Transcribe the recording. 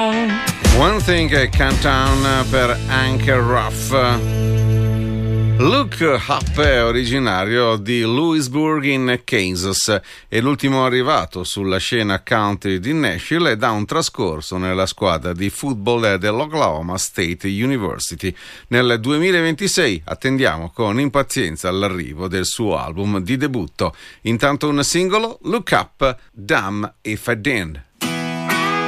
One Thing Countdown per Anchor Ruff. Look Up è originario di Louisburg in Kansas, è l'ultimo arrivato sulla scena country di Nashville ed ha un trascorso nella squadra di football dell'Oklahoma State University. Nel 2026 attendiamo con impazienza l'arrivo del suo album di debutto. Intanto un singolo, Look Up, Damn If I Didn't.